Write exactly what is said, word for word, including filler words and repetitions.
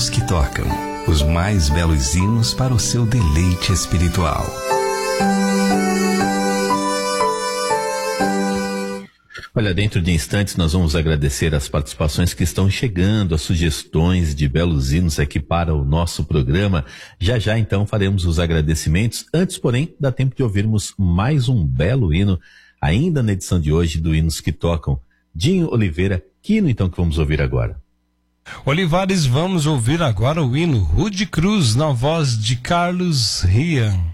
hinos que tocam, os mais belos hinos para o seu deleite espiritual. Olha, dentro de instantes nós vamos agradecer as participações que estão chegando, as sugestões de belos hinos aqui para o nosso programa. Já já então faremos os agradecimentos. Antes, porém, dá tempo de ouvirmos mais um belo hino, ainda na edição de hoje do Hinos que Tocam. Dinho Oliveira, que hino então que vamos ouvir agora? Olivares, vamos ouvir agora o hino Rude Cruz, na voz de Carlos Rian.